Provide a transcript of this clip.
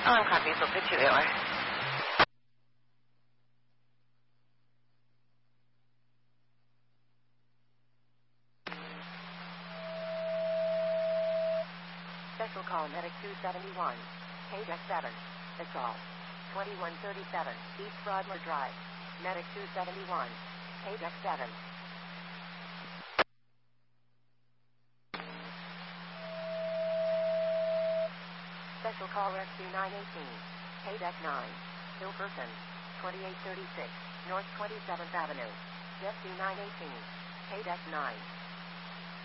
copy, so pitch you there. Special call Medic 271, Page X7, assault, 2137, East Broadmoor Drive, Medic 271, Page X7. Special call Rescue 918, Page X9, Hill Person, 2836, North 27th Avenue, Rescue 918, Page X9.